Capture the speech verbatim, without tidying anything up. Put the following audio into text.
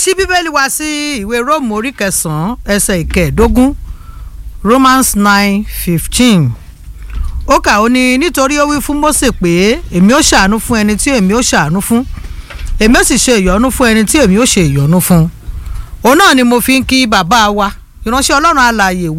ṣí bíbélì wá sí ìwé róòmù orí kẹsàn-án ẹsẹ̀ ìkẹẹ̀ẹ́dógún Romans nine fifteen ó kà ó ní nítorí ó wí fún Mósè pé èmi ó ṣàánú fún ẹni tí èmi ó ṣàánú fún èmi ó sì ṣe ìyọ́nú fún ẹni tí èmi ó ṣe ìyọ́nú fún òun náà ni mo fi ń kí bàbá wa ìránṣẹ́ Ọlọ́run alààyè